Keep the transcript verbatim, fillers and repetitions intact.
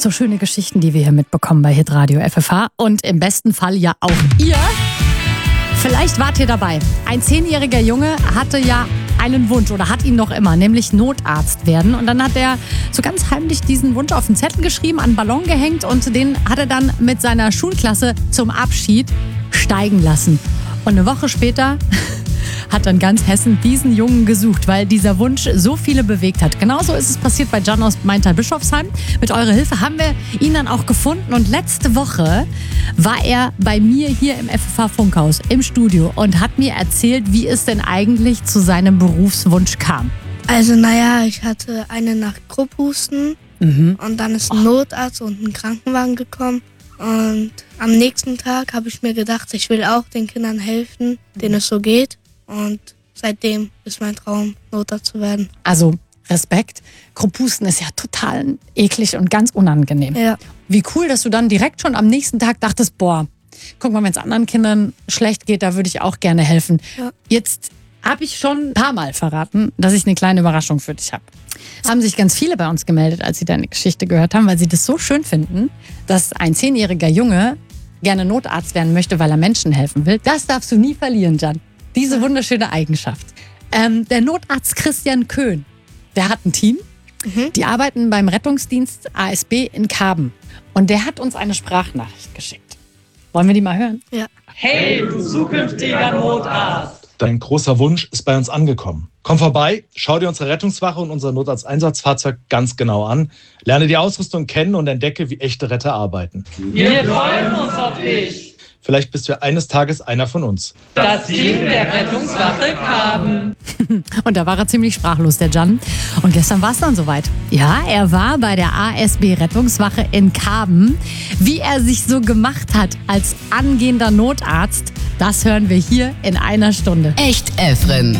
So schöne Geschichten, die wir hier mitbekommen bei Hitradio F F H. Und im besten Fall ja auch ihr. Vielleicht wart ihr dabei. Ein zehnjähriger Junge hatte ja einen Wunsch oder hat ihn noch immer, nämlich Notarzt werden. Und dann hat er so ganz heimlich diesen Wunsch auf den Zettel geschrieben, an einen Ballon gehängt und den hat er dann mit seiner Schulklasse zum Abschied steigen lassen. Und eine Woche später hat dann ganz Hessen diesen Jungen gesucht, weil dieser Wunsch so viele bewegt hat. Genauso ist es passiert bei Can aus Maintal-Bischofsheim. Mit eurer Hilfe haben wir ihn dann auch gefunden. Und letzte Woche war er bei mir hier im F F H-Funkhaus im Studio und hat mir erzählt, wie es denn eigentlich zu seinem Berufswunsch kam. Also naja, ich hatte eine Nacht Grupphusten mhm. und dann ist ein Notarzt und ein Krankenwagen gekommen. Und am nächsten Tag habe ich mir gedacht, ich will auch den Kindern helfen, denen es so geht. Und seitdem ist mein Traum, Notarzt zu werden. Also Respekt. Grupphusten ist ja total eklig und ganz unangenehm. Ja. Wie cool, dass du dann direkt schon am nächsten Tag dachtest, boah, guck mal, wenn es anderen Kindern schlecht geht, da würde ich auch gerne helfen. Ja. Jetzt habe ich schon ein paar Mal verraten, dass ich eine kleine Überraschung für dich habe. Es haben sich ganz viele bei uns gemeldet, als sie deine Geschichte gehört haben, weil sie das so schön finden, dass ein zehnjähriger Junge gerne Notarzt werden möchte, weil er Menschen helfen will. Das darfst du nie verlieren, Can. Diese wunderschöne Eigenschaft. Ähm, der Notarzt Christian Köhn, der hat ein Team. Mhm. Die arbeiten beim Rettungsdienst A S B in Kaben. Und der hat uns eine Sprachnachricht geschickt. Wollen wir die mal hören? Ja. Hey, du zukünftiger Notarzt! Dein großer Wunsch ist bei uns angekommen. Komm vorbei, schau dir unsere Rettungswache und unser Notarzteinsatzfahrzeug ganz genau an. Lerne die Ausrüstung kennen und entdecke, wie echte Retter arbeiten. Wir freuen uns auf dich! Vielleicht bist du eines Tages einer von uns. Das Team der Rettungswache Kaben. Und da war er ziemlich sprachlos, der Can. Und gestern war es dann soweit. Ja, er war bei der A S B Rettungswache in Kaben. Wie er sich so gemacht hat als angehender Notarzt, das hören wir hier in einer Stunde. Echt Efren.